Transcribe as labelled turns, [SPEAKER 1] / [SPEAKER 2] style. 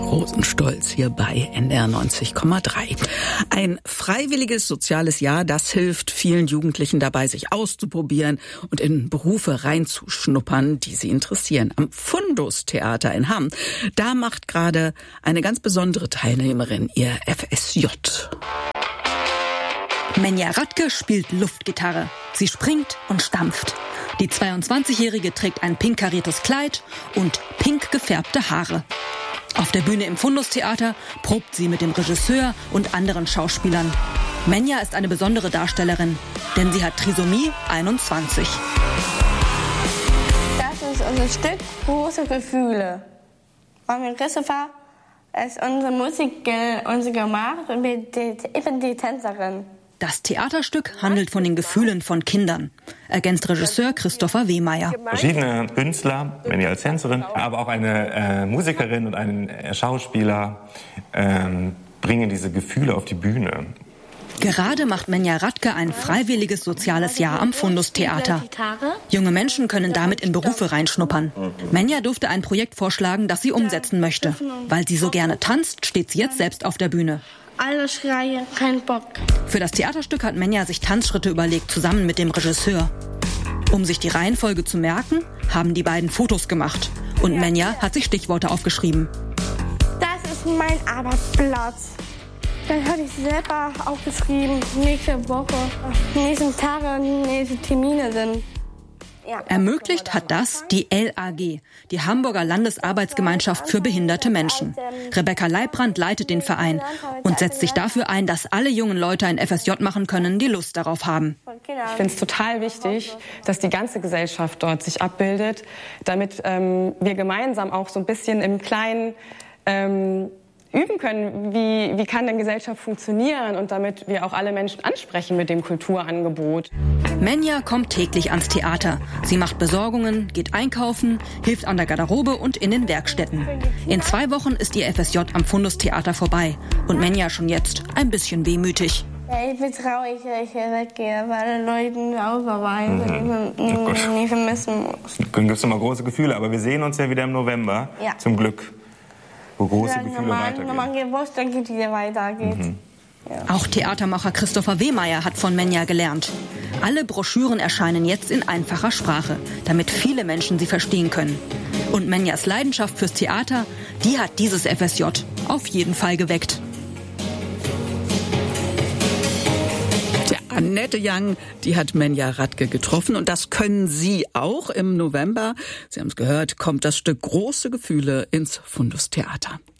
[SPEAKER 1] Rosenstolz hier bei NDR 90,3. Ein freiwilliges soziales Jahr, das hilft vielen Jugendlichen dabei, sich auszuprobieren und in Berufe reinzuschnuppern, die sie interessieren. Am Fundus-Theater in Hamm, da macht gerade eine ganz besondere Teilnehmerin ihr FSJ.
[SPEAKER 2] Menja Radke spielt Luftgitarre. Sie springt und stampft. Die 22-Jährige trägt ein pink kariertes Kleid und pink gefärbte Haare. Auf der Bühne im Fundus-Theater probt sie mit dem Regisseur und anderen Schauspielern. Menja ist eine besondere Darstellerin, denn sie hat Trisomie 21.
[SPEAKER 3] Das ist unser Stück Große Gefühle. Und Christopher ist unsere Musik gemacht und ich bin die Tänzerin.
[SPEAKER 2] Das Theaterstück handelt von den Gefühlen von Kindern, ergänzt Regisseur Christopher Wehmeier.
[SPEAKER 4] Verschiedene Künstler, Menja als Tänzerin, aber auch eine Musikerin und ein Schauspieler bringen diese Gefühle auf die Bühne.
[SPEAKER 2] Gerade macht Menja Radke ein freiwilliges soziales Jahr am Fundus-Theater. Junge Menschen können damit in Berufe reinschnuppern. Menja durfte ein Projekt vorschlagen, das sie umsetzen möchte. Weil sie so gerne tanzt, steht sie jetzt selbst auf der Bühne.
[SPEAKER 3] Alle schreien, kein Bock.
[SPEAKER 2] Für das Theaterstück hat Menja sich Tanzschritte überlegt, zusammen mit dem Regisseur. Um sich die Reihenfolge zu merken, haben die beiden Fotos gemacht. Und Menja hat sich Stichworte aufgeschrieben.
[SPEAKER 3] Das ist mein Arbeitsplatz. Dann habe ich selber aufgeschrieben, nächste Woche, nächsten Tage, nächste Termine sind. Ja.
[SPEAKER 2] Ermöglicht hat das die LAG, die Hamburger Landesarbeitsgemeinschaft für behinderte Menschen. Rebecca Leibrand leitet den Verein und setzt sich dafür ein, dass alle jungen Leute ein FSJ machen können, die Lust darauf haben.
[SPEAKER 5] Ich finde es total wichtig, dass die ganze Gesellschaft dort sich abbildet, damit wir gemeinsam auch so ein bisschen im Kleinen üben können, wie kann denn Gesellschaft funktionieren und damit wir auch alle Menschen ansprechen mit dem Kulturangebot.
[SPEAKER 2] Menja kommt täglich ans Theater. Sie macht Besorgungen, geht einkaufen, hilft an der Garderobe und in den Werkstätten. In 2 Wochen ist ihr FSJ am Fundus-Theater vorbei und Menja schon jetzt ein bisschen wehmütig.
[SPEAKER 3] Ja, ich bin traurig, dass ich hier weggehe, weil Leute auch vorbei sind, ich vermissen muss.
[SPEAKER 4] Dann gibt es immer große Gefühle, aber wir sehen uns ja wieder im November, zum Glück. Wo große Gefühle weitergehen.
[SPEAKER 3] Wenn man gewusst, dann geht es weiter.
[SPEAKER 2] Ja. Auch Theatermacher Christopher Wehmeier hat von Menja gelernt. Alle Broschüren erscheinen jetzt in einfacher Sprache, damit viele Menschen sie verstehen können. Und Menjas Leidenschaft fürs Theater, die hat dieses FSJ auf jeden Fall geweckt.
[SPEAKER 1] Annette Young, die hat Menja Radke getroffen und das können Sie auch im November. Sie haben es gehört, kommt das Stück Große Gefühle ins Fundus-Theater.